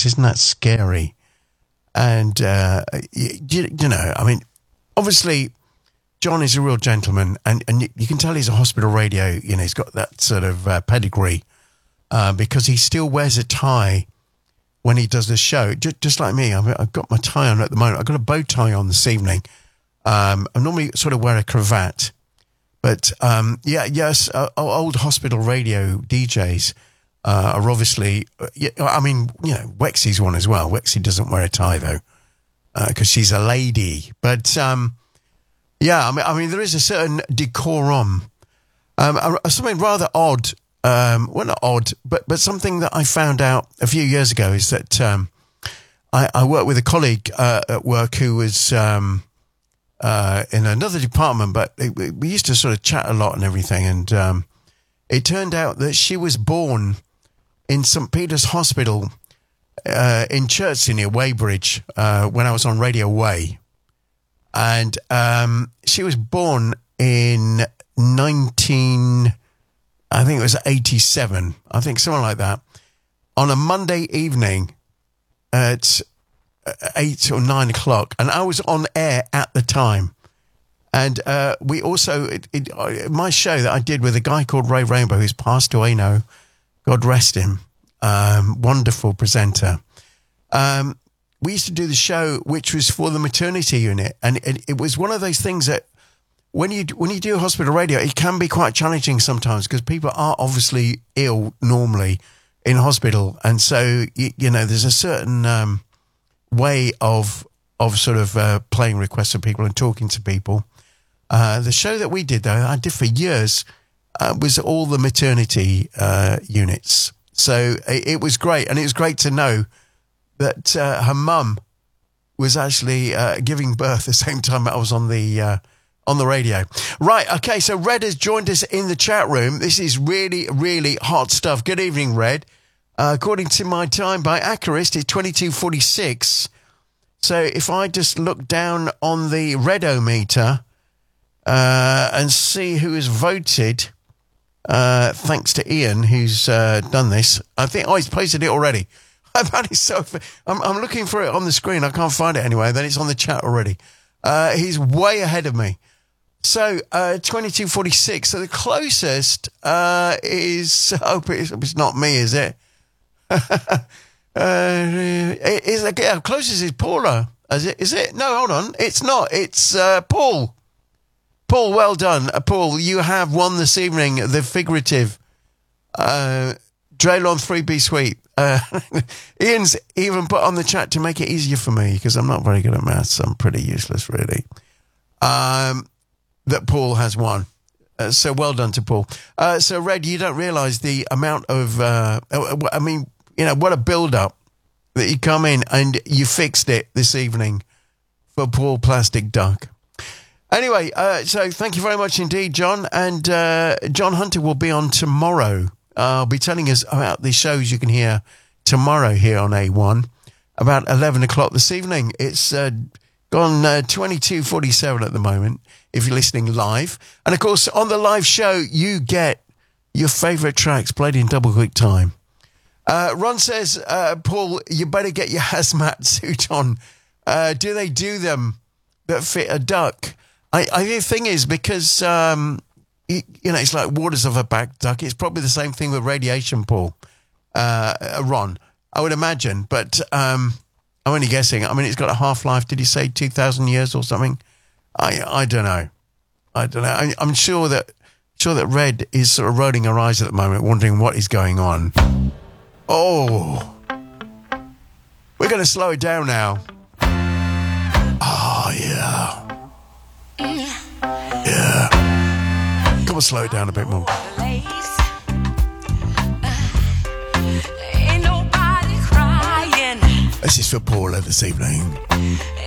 Christ, isn't that scary? And, you know, I mean, obviously, John is a real gentleman, and you can tell he's a hospital radio, you know, he's got that sort of pedigree, because he still wears a tie when he does the show, just like me. I've got my tie on at the moment. I've got a bow tie on this evening. I normally sort of wear a cravat, but yes, old hospital radio DJs are obviously, I mean, you know, Wexy's one as well. Wexy doesn't wear a tie though, because she's a lady. But yeah, I mean, there is a certain decorum, something rather odd. Well, not odd, but something that I found out a few years ago is that I worked with a colleague at work who was in another department, but we used to sort of chat a lot and everything. And it turned out that she was born in St. Peter's Hospital in Chertsey near Weybridge when I was on Radio Way. And she was born in 87, I think, something like that, on a Monday evening at 8 or 9 o'clock. And I was on air at the time. And we also, my show that I did with a guy called Ray Rainbow, who's passed away now, God rest him, wonderful presenter. We used to do the show, which was for the maternity unit. And it was one of those things that when you do hospital radio, it can be quite challenging sometimes because people are obviously ill normally in hospital. And so, you know, there's a certain way of sort of playing requests for people and talking to people. The show that we did, though, I did for years, was all the maternity units. So it was great. And it was great to know that her mum was actually giving birth at the same time I was on the radio. Right, okay, so Red has joined us in the chat room. This is really, really hot stuff. Good evening, Red. According to my time by Accurist, it's 22:46. So if I just look down on the Redometer and see who has voted, thanks to Ian, who's done this. I think, he's posted it already. I've had it so... I'm looking for it on the screen. I can't find it anyway. Then it's on the chat already. He's way ahead of me. So, 22:46. So the closest is... I hope it's not me, is it? Closest is Paula. Is it? No, hold on. It's not. It's Paul. Paul, well done. Paul, you have won this evening the figurative Draylon 3B Suite. Ian's even put on the chat to make it easier for me because I'm not very good at maths. I'm pretty useless, really. That Paul has won. So well done to Paul. So, Red, you don't realise the amount of... I mean, you know, what a build-up that you come in and you fixed it this evening for Paul Plastic Duck. Anyway, so thank you very much indeed, John. And John Hunter will be on tomorrow. I'll be telling us about the shows you can hear tomorrow here on A1 about 11 o'clock this evening. It's gone 22:47 at the moment if you're listening live. And, of course, on the live show, you get your favourite tracks played in double quick time. Ron says, Paul, you better get your hazmat suit on. Do they do them that fit a duck? I think the thing is because... you know, it's like waters of a back duck. It's probably the same thing with radiation, Paul. Ron, I would imagine, but I'm only guessing. I mean, it's got a half-life. Did he say 2,000 years or something? I don't know. I'm sure that Red is sort of rolling her eyes at the moment, wondering what is going on. Oh, we're going to slow it down now. Oh, yeah. Yeah. Come on, slow it down a bit more. This is for Paula this evening.